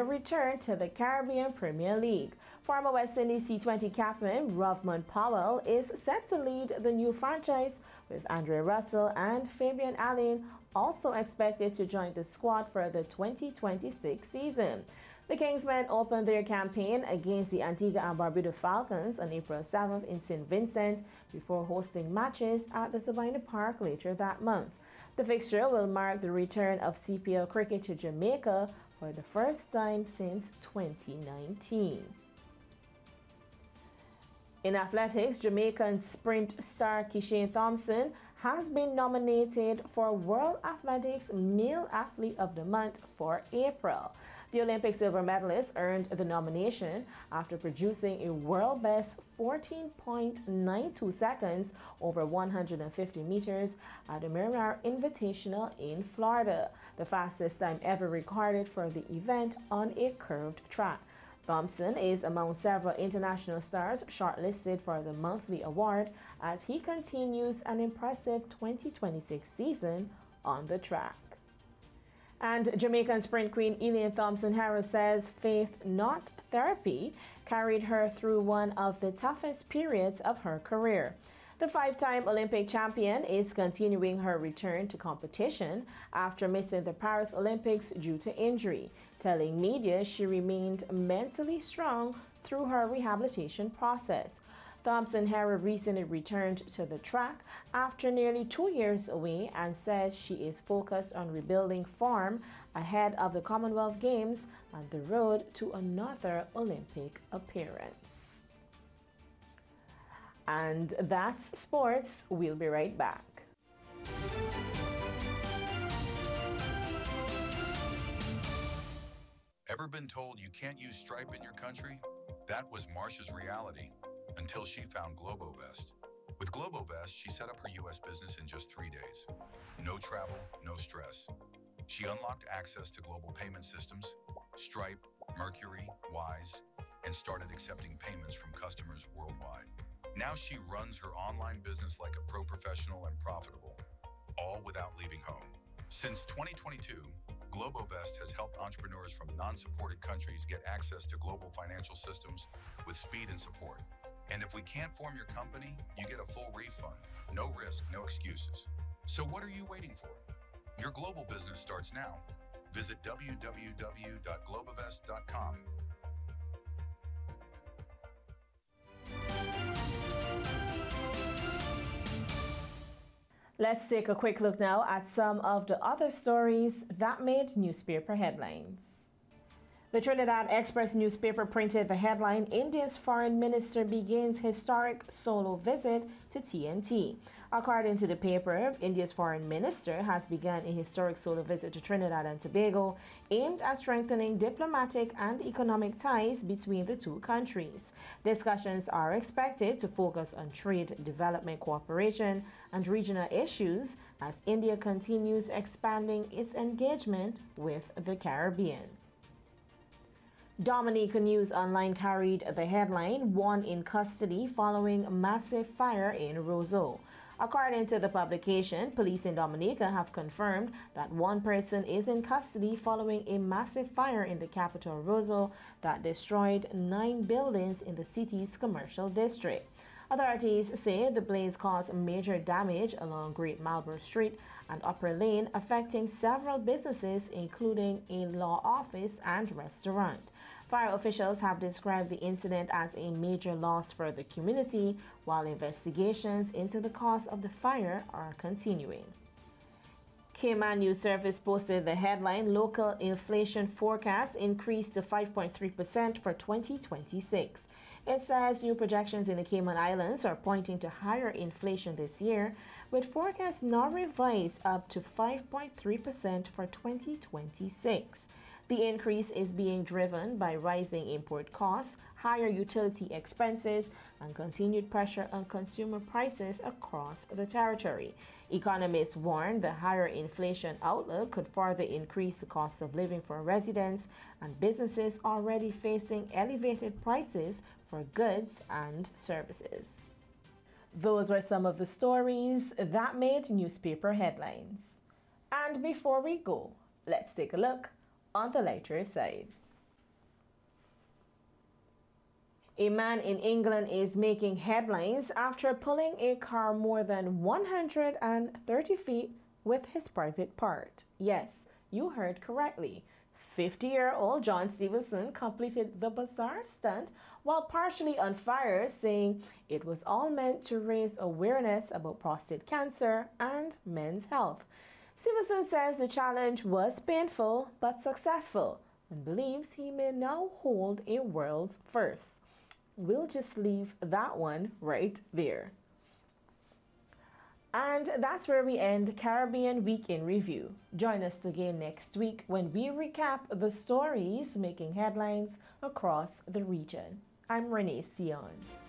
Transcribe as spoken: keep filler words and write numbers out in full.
return to the Caribbean Premier League. Former West Indies T twenty captain Rovman Powell is set to lead the new franchise, with Andre Russell and Fabian Alleyne also expected to join the squad for the twenty twenty-six season. The Kingsmen opened their campaign against the Antigua and Barbuda Falcons on April seventh in Saint Vincent before hosting matches at the Sabina Park later that month. The fixture will mark the return of C P L cricket to Jamaica for the first time since twenty nineteen. In athletics, Jamaican sprint star Kishane Thompson has been nominated for World Athletics Male Athlete of the Month for April. The Olympic silver medalist earned the nomination after producing a world best fourteen point nine two seconds over one hundred fifty meters at the Miramar Invitational in Florida, the fastest time ever recorded for the event on a curved track. Thompson is among several international stars shortlisted for the monthly award as he continues an impressive twenty twenty-six season on the track. And Jamaican sprint queen Elaine Thompson-Harris says faith, not therapy, carried her through one of the toughest periods of her career. The five-time Olympic champion is continuing her return to competition after missing the Paris Olympics due to injury, telling media she remained mentally strong through her rehabilitation process. Thompson-Harris recently returned to the track after nearly two years away and says she is focused on rebuilding form ahead of the Commonwealth Games and the road to another Olympic appearance. And that's sports. We'll be right back. Ever been told you can't use Stripe in your country? That was Marsha's reality until she found Globovest. With Globovest, she set up her U S business in just three days. No travel, no stress. She unlocked access to global payment systems, Stripe, Mercury, Wise, and started accepting payments from customers worldwide. Now she runs her online business like a pro professional and profitable, all without leaving home. Since twenty twenty-two, Globovest has helped entrepreneurs from non-supported countries get access to global financial systems with speed and support. And if we can't form your company, you get a full refund. No risk, no excuses. So what are you waiting for? Your global business starts now. Visit w w w dot globovest dot com. Let's take a quick look now at some of the other stories that made newspaper headlines. The Trinidad Express newspaper printed the headline, India's foreign minister begins historic solo visit to T N T. According to the paper, India's foreign minister has begun a historic solo visit to Trinidad and Tobago aimed at strengthening diplomatic and economic ties between the two countries. Discussions are expected to focus on trade, development cooperation, and regional issues as India continues expanding its engagement with the Caribbean. Dominica News Online carried the headline, One in Custody Following Massive Fire in Roseau. According to the publication, police in Dominica have confirmed that one person is in custody following a massive fire in the capital Roseau that destroyed nine buildings in the city's commercial district. Authorities say the blaze caused major damage along Great Marlborough Street and Upper Lane, affecting several businesses, including a law office and restaurant. Fire officials have described the incident as a major loss for the community, while investigations into the cause of the fire are continuing. Cayman News Service posted the headline, Local Inflation Forecast Increased to five point three percent for twenty twenty-six. It says new projections in the Cayman Islands are pointing to higher inflation this year, with forecasts now revised up to five point three percent for twenty twenty-six. The increase is being driven by rising import costs, higher utility expenses, and continued pressure on consumer prices across the territory. Economists warn the higher inflation outlook could further increase the cost of living for residents and businesses already facing elevated prices for goods and services. Those were some of the stories that made newspaper headlines. And before we go, let's take a look on the lighter side. A man in England is making headlines after pulling a car more than one hundred thirty feet with his private part. Yes, you heard correctly. fifty-year-old John Stevenson completed the bizarre stunt while partially on fire, saying it was all meant to raise awareness about prostate cancer and men's health. Stevenson says the challenge was painful but successful and believes he may now hold a world's first. We'll just leave that one right there. And that's where we end Caribbean Week in Review. Join us again next week when we recap the stories making headlines across the region. I'm Renee Sion.